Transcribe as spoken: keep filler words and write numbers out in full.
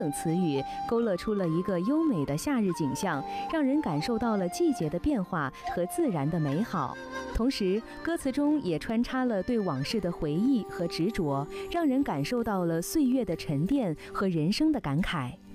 等词语，勾勒出了一个优美的夏日景象，让人感受到了季节的变化和自然的美好。同时，歌词中也穿插了对往事的回忆和执着，让人感受到了岁月的沉淀和人生的感慨。